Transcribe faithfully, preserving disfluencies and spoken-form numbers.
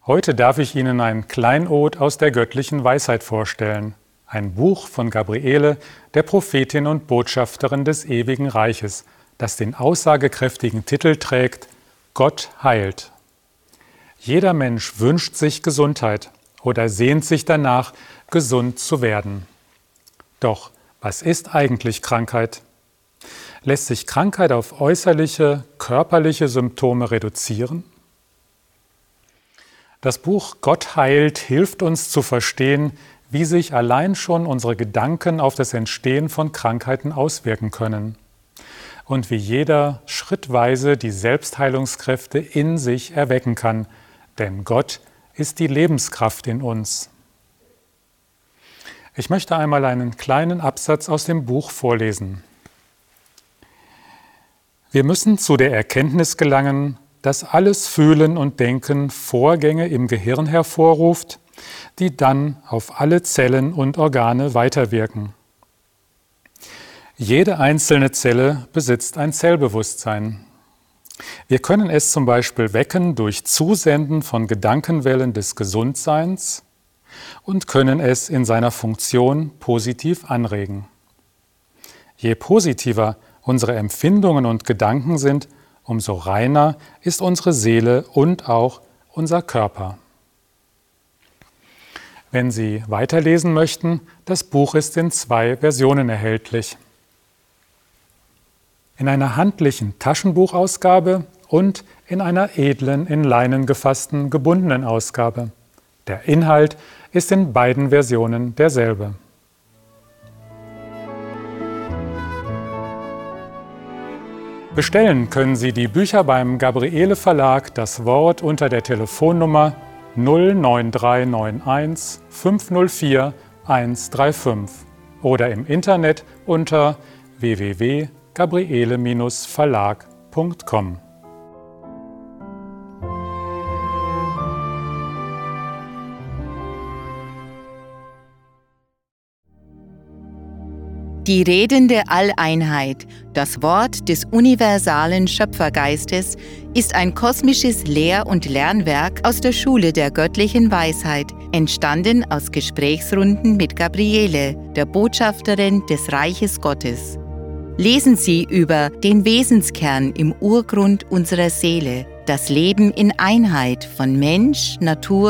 Heute darf ich Ihnen ein Kleinod aus der göttlichen Weisheit vorstellen. Ein Buch von Gabriele, der Prophetin und Botschafterin des ewigen Reiches, das den aussagekräftigen Titel trägt: Gott heilt. Jeder Mensch wünscht sich Gesundheit oder sehnt sich danach, gesund zu werden. Doch was ist eigentlich Krankheit? Lässt sich Krankheit auf äußerliche, körperliche Symptome reduzieren? Das Buch Gott heilt hilft uns zu verstehen, wie sich allein schon unsere Gedanken auf das Entstehen von Krankheiten auswirken können und wie jeder schrittweise die Selbstheilungskräfte in sich erwecken kann, denn Gott ist die Lebenskraft in uns. Ich möchte einmal einen kleinen Absatz aus dem Buch vorlesen. Wir müssen zu der Erkenntnis gelangen, dass alles Fühlen und Denken Vorgänge im Gehirn hervorruft, die dann auf alle Zellen und Organe weiterwirken. Jede einzelne Zelle besitzt ein Zellbewusstsein. Wir können es zum Beispiel wecken durch Zusenden von Gedankenwellen des Gesundseins und können es in seiner Funktion positiv anregen. Je positiver unsere Empfindungen und Gedanken sind, umso reiner ist unsere Seele und auch unser Körper. Wenn Sie weiterlesen möchten, das Buch ist in zwei Versionen erhältlich. In einer handlichen Taschenbuchausgabe und in einer edlen, in Leinen gefassten, gebundenen Ausgabe. Der Inhalt ist in beiden Versionen derselbe. Bestellen können Sie die Bücher beim Gabriele Verlag Das Wort unter der Telefonnummer null neun drei neun eins fünf null vier eins drei fünf oder im Internet unter w w w punkt gabriele verlag punkt com. Die redende Alleinheit, das Wort des universalen Schöpfergeistes, ist ein kosmisches Lehr- und Lernwerk aus der Schule der göttlichen Weisheit, entstanden aus Gesprächsrunden mit Gabriele, der Botschafterin des Reiches Gottes. Lesen Sie über den Wesenskern im Urgrund unserer Seele, das Leben in Einheit von Mensch, Natur